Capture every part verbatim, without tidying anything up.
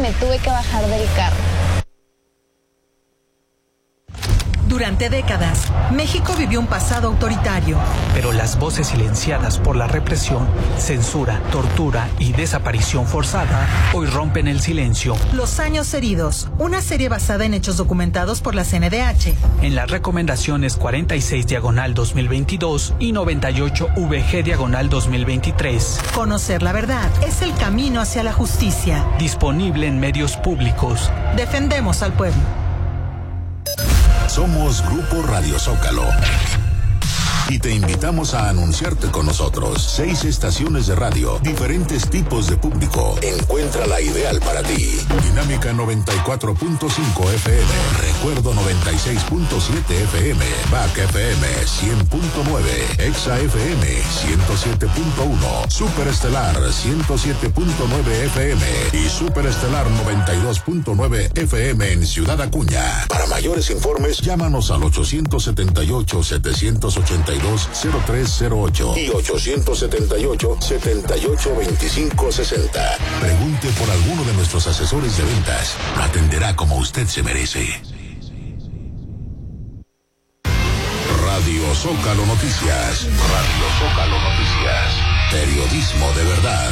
me tuve que bajar del carro. Durante décadas, México vivió un pasado autoritario. Pero las voces silenciadas por la represión, censura, tortura y desaparición forzada hoy rompen el silencio. Los años heridos, una serie basada en hechos documentados por la C N D H. En las recomendaciones cuarenta y seis diagonal dos mil veintidós y noventa y ocho V G diagonal dos mil veintitrés. Conocer la verdad es el camino hacia la justicia. Disponible en medios públicos. Defendemos al pueblo. Somos Grupo Radio Zócalo y te invitamos a anunciarte con nosotros. Seis estaciones de radio, diferentes tipos de público. Encuentra la ideal para ti. Dinámica noventa y cuatro punto cinco F M, Recuerdo noventa y seis punto siete F M, B A C F M cien punto nueve, Exa F M ciento siete punto uno, Superestelar ciento siete punto nueve F M y Superestelar noventa y dos punto nueve F M en Ciudad Acuña. Para mayores informes, llámanos al ochocientos setenta y ocho, setecientos ochenta y dos, cero tres cero ocho y ochocientos setenta y ocho, setenta y ocho, veinticinco sesenta. Pregunte por alguno de nuestros asesores de ventas. Lo atenderá como usted se merece. Radio Zócalo Noticias. Radio Zócalo Noticias. Periodismo de verdad.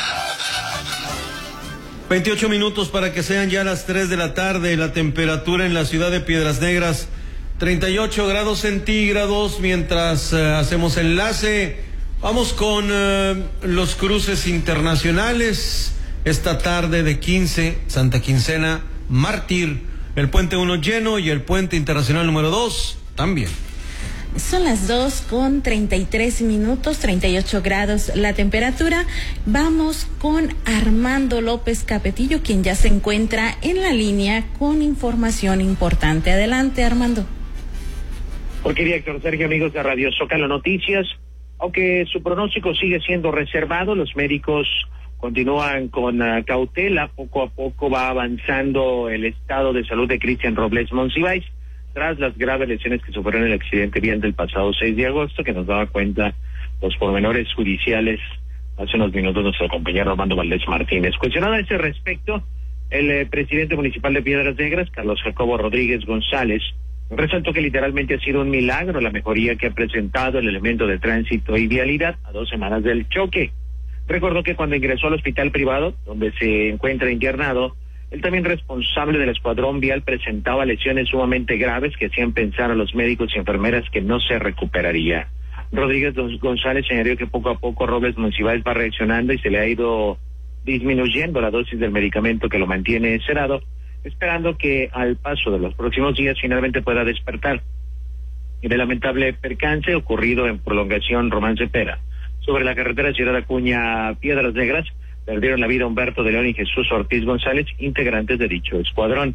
veintiocho minutos para que sean ya las tres de la tarde. La temperatura en la ciudad de Piedras Negras, treinta y ocho grados centígrados. Mientras uh, hacemos enlace, vamos con uh, los cruces internacionales. Esta tarde de quince, Santa Quincena, Mártir, el puente uno lleno y el puente internacional número dos también. Son las dos con treinta y tres minutos, treinta y ocho grados la temperatura. Vamos con Armando López Capetillo, quien ya se encuentra en la línea con información importante. Adelante, Armando. Porque director Sergio, amigos de Radio Zócalo Noticias, aunque su pronóstico sigue siendo reservado, los médicos continúan con uh, cautela. Poco a poco va avanzando el estado de salud de Cristian Robles Monsiváis tras las graves lesiones que sufrió en el accidente vial del pasado seis de agosto, que nos daba cuenta los pormenores judiciales hace unos minutos nuestro compañero Armando Valdés Martínez. Cuestionado a ese respecto, el eh, presidente municipal de Piedras Negras, Carlos Jacobo Rodríguez González, resaltó que literalmente ha sido un milagro la mejoría que ha presentado el elemento de tránsito y vialidad a dos semanas del choque. Recordó que cuando ingresó al hospital privado, donde se encuentra internado, el también responsable del escuadrón vial presentaba lesiones sumamente graves que hacían pensar a los médicos y enfermeras que no se recuperaría. Rodríguez González señaló que poco a poco Robles Monsiváis va reaccionando y se le ha ido disminuyendo la dosis del medicamento que lo mantiene sedado, esperando que al paso de los próximos días finalmente pueda despertar. En el lamentable percance ocurrido en prolongación Román Cepeda, sobre la carretera Ciudad Acuña Piedras Negras, perdieron la vida Humberto de León y Jesús Ortiz González, integrantes de dicho escuadrón.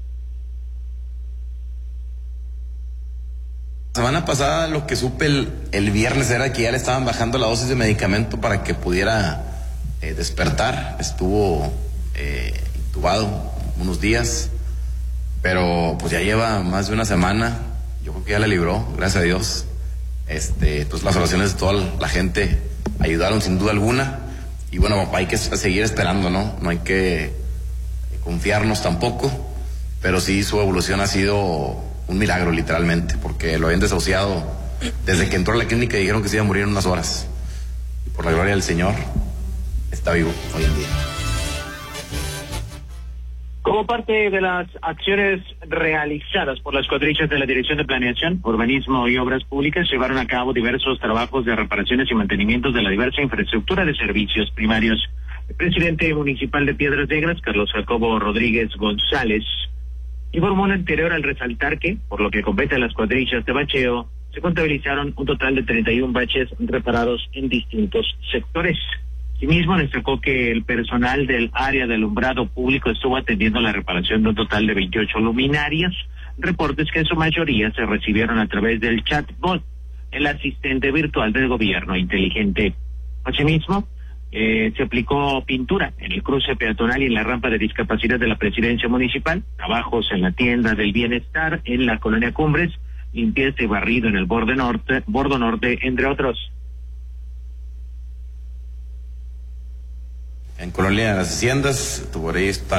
La semana pasada lo que supe el, el viernes era que ya le estaban bajando la dosis de medicamento para que pudiera eh, despertar. Estuvo eh, intubado unos días, pero pues ya lleva más de una semana. Yo creo que ya la libró, gracias a Dios. Este, entonces las oraciones de toda la gente ayudaron sin duda alguna. Y bueno, hay que seguir esperando, ¿no? No hay que confiarnos tampoco, pero sí su evolución ha sido un milagro, literalmente, porque lo habían desahuciado desde que entró a la clínica y dijeron que se iba a morir en unas horas. Y por la gloria del Señor, está vivo hoy en día. Como parte de las acciones realizadas por las cuadrillas de la Dirección de Planeación, Urbanismo y Obras Públicas, llevaron a cabo diversos trabajos de reparaciones y mantenimientos de la diversa infraestructura de servicios primarios. El presidente municipal de Piedras Negras, Carlos Jacobo Rodríguez González, informó lo anterior al resaltar que, por lo que compete a las cuadrillas de bacheo, se contabilizaron un total de treinta y un baches reparados en distintos sectores. Asimismo, destacó que el personal del área de alumbrado público estuvo atendiendo la reparación de un total de veintiocho luminarias, reportes que en su mayoría se recibieron a través del chatbot, el asistente virtual del gobierno inteligente. Asimismo, eh, se aplicó pintura en el cruce peatonal y en la rampa de discapacidad de la presidencia municipal, trabajos en la tienda del bienestar en la colonia Cumbres, limpieza y barrido en el borde norte, bordo norte, entre otros. En Colonia de las Haciendas, por ahí está